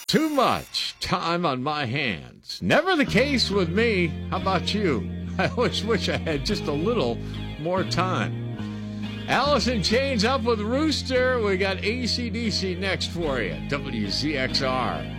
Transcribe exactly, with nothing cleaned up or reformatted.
Too much time on my hands. Never the case with me. How about you? I always wish I had just a little more time. Alice in Chains up with Rooster. We got A C D C next for you. W Z X R.